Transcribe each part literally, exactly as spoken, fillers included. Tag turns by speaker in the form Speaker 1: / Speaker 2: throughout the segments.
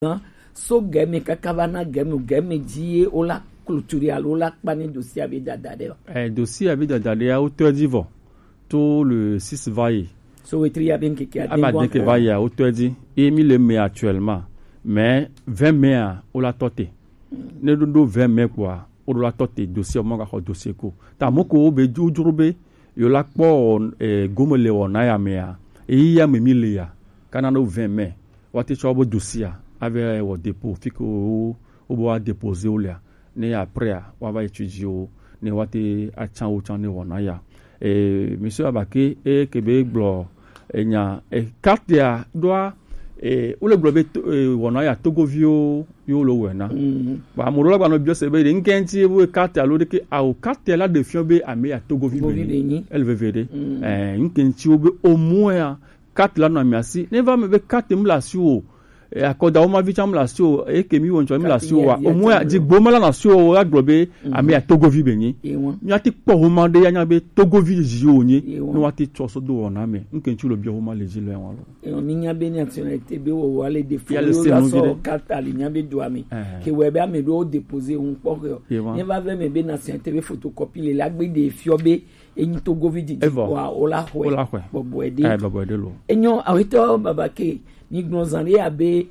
Speaker 1: so game kakavana game game die ola culturel ola pani dossier avec dadade
Speaker 2: eh dossier avec dadade à hauteur d'Ivo tout le six vaillé
Speaker 1: so etri bien qui a
Speaker 2: des ah que vaillé à hauteur dit Émile mai actuellement mais vingt mai ola toté ne do vingt mai quoi ola toté dossier mo ka dossier ko ta moko be jujurube yo la po eh gomele wona ya mea e ya memile ya kana no vingt mai wati chobo dossier avec au dépôt fiko au bois déposer au là ne après on va étudier ne wati a chan o chan ne wona ya et monsieur Abake e kebe glo e nya e carte ya doa e o le globe wona ya togovio yo lo wena ba mo lo ba no bio se be de nkenti e carte alo de ke a o carte la de fion be ame ya togovio elle veut vede eh nkenti o be au moins carte la no merci ne va me be carte mla si o e akoda o ma vicham la si o e kemi won cho mi la si o au moins di gboma la na si o ya globe ame ya togovio be ni mi ati po o ma de ya nya be togovio ji o ni no ati cho so do wona me nkenti lo bio o ma le ji lo en lo
Speaker 1: e on nya be nationalité be wo wale de fo yo so carte ali nya be do ami ke we be ame do déposer un po ne va ve me be nationalité be photocopie le la gbe de fiobe enyi togovio di wa ola hwe bobo edi
Speaker 2: eh bobo edi lo
Speaker 1: enyo awito babake ni gnozanri abe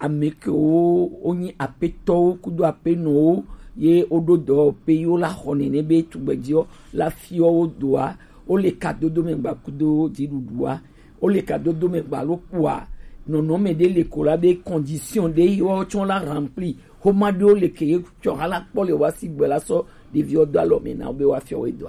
Speaker 1: ameko onyi apeto kudo apeno ye ododo pe yo la hone ne be tugbedio la fio doa o le kadodo megba kudo dirudua o le kadodo megba lo poa non non me de l'école be condition de yo chon la rempli homado le ke cho ala pole wa si bela so de vio do lo mena be wa fio edwa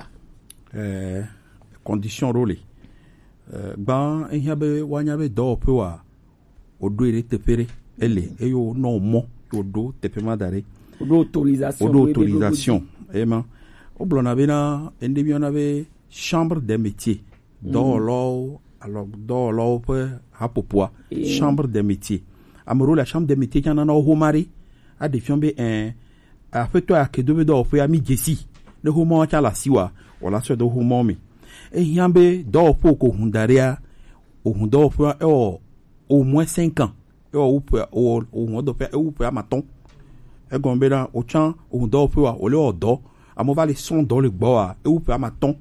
Speaker 3: eh condition role euh ban en yabe wanyabe do pe wa odo ere tepere ele eyo no mo odo tepema dare
Speaker 1: odo autorisation
Speaker 3: odo autorisation ema oblona bena endebi on avait chambre des métiers dans lo alors dans lo pe hapopoa chambre des métiers amoro la chambre des métiers kana no homari a de fiombe un a fait toi que do do pe ami gesi le homo cha la siwa wala so do homo mi e yambe do po ko hundaria o hundo po e au moins cinq ans et au peut au au do faire ou peut maton e gombe na o chan o do peut o le odo amova le son do le gbo a e ou peut maton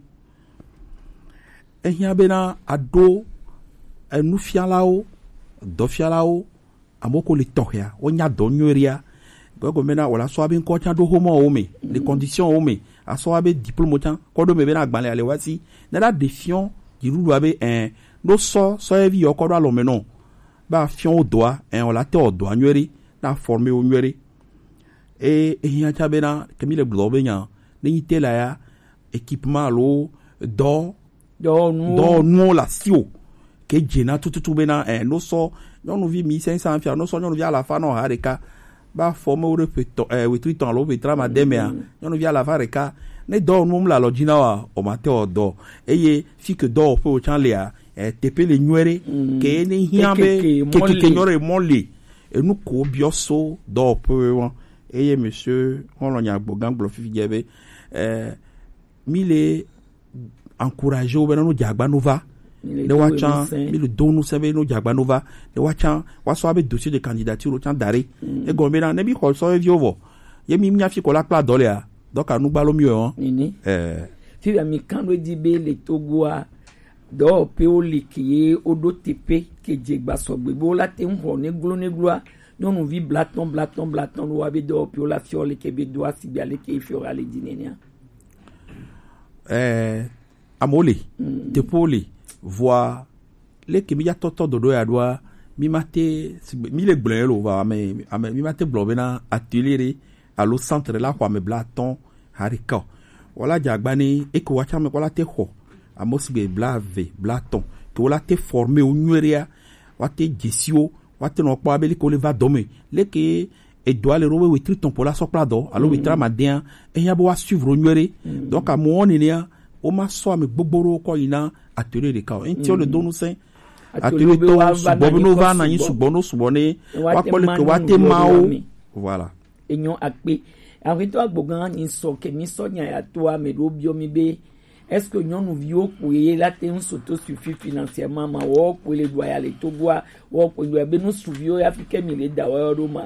Speaker 3: e hia be na ado e nu fialao do fialao amoko le tohia o nya do nyoria gombe na wala so abi nko chan do homo o me les conditions o me a so abi diplôme chan ko do me be na gbanle ale wasi na la défiant di lu abi un no so so e vi oko do lo me non ba fion au doigt et on la te au doigt nyeri na formé au nyeri et et ya chabena kemi le globe nya ni tela ya équipement lo do
Speaker 1: do no
Speaker 3: do no la sio ke jena tout tout bena eh no so no no vi mille cinq cents fia no so no vi à la fin no hareka ba formé au repeto eh we triton lo be trama demea no vi à la fareka ne do no la logina wa o mate o do eye fi que do fo chanlea eh tepe le nyere ke ni hiambe ke ke ke nyore monli e nu ko bioso do po eye monsieur on lo nya gbogan gbo fifi jebe eh mile encourager o benanu jagba nova de wachan mile donu sebe no jagba nova de wachan waso abe dossier de candidature o chan dare e gombe na nebi ko so eviovo ye mi mia fi ko la pla dole a donc anu gba lo mi o
Speaker 1: eh fi ami kan we di be le togoa do pe o le ki odo tepe ke jegba so gbegbo la te nho ne glo ne gloa non vi blaton blaton blaton lo abi do pe o la fiole ke be do asi bi ale ke fiore ale dinenia
Speaker 3: eh amole mm. te poli voir le ke mi ya toto do do ya doa mi mate mi le gblon lo va mais mi mate blobena atelier à lo centre là kwa me blaton harika wala jagbani e ko wacha me wala te ho amosbe blave blaton que wala te formé au nueria wate gesio wate no pa beli ko le va dome le ke e doit le rowe witri ton pola so plado alo witra madien e ya bo suivre au nuere donc à mon nia o ma so me gbogboro ko ina atelier de ka en tio le donu sen atelier to bobo va na yin subono subone wa ko le ke wate mao voilà
Speaker 1: enyo akpe arito agbogan ni so ke ni so nya ya to a me do bio mi be est-ce que nyɔnuviwo kpoe la te ŋu s'autosuffit financièrement ma wɔwo kpoe le doa ya le togoa wɔwo kpoe doa be nusuviwo ya fi ke mi le da wɔyɔ ɖo ma